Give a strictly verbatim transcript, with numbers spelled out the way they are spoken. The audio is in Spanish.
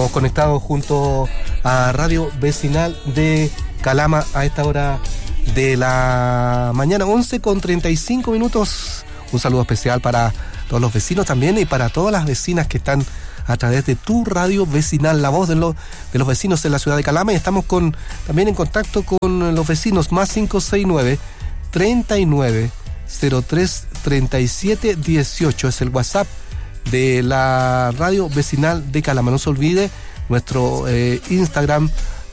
Estamos conectados junto a Radio Vecinal de Calama a esta hora de la mañana, once con treinta y cinco minutos. Un saludo especial para todos los vecinos también y para todas las vecinas que están a través de tu radio vecinal, la voz de los, de los vecinos de la ciudad de Calama. Y estamos con, también en contacto con los vecinos, más cinco seis nueve, treinta y nueve, cero tres, treinta y siete, dieciocho, es el WhatsApp de la radio vecinal de Calama. No se olvide nuestro eh, Instagram,